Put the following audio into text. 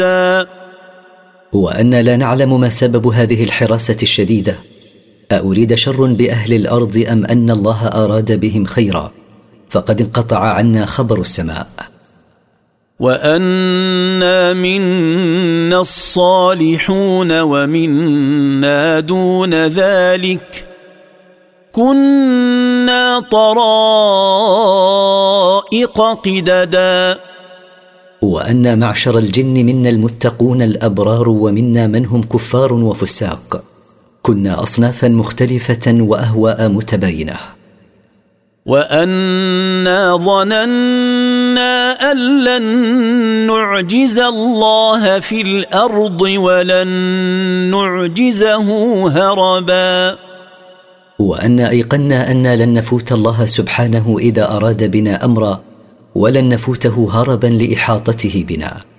وأن لا نعلم ما سبب هذه الحراسة الشديدة، أأريد شر بأهل الأرض أم أن الله أراد بهم خيرا، فقد انقطع عنا خبر السماء. وأنا منا الصالحون ومنا دون ذلك كنا طرائق قددا. وأن معشر الجن منا المتقون الأبرار ومنا من هم كفار وفساق، كنا أصنافا مختلفة وأهواء متباينة. وأنا ظننا أن لن نعجز الله في الأرض ولن نعجزه هربا. وأن أيقنا أن لن نفوت الله سبحانه إذا أراد بنا أمرا، ولن نفوته هربا لإحاطته بنا.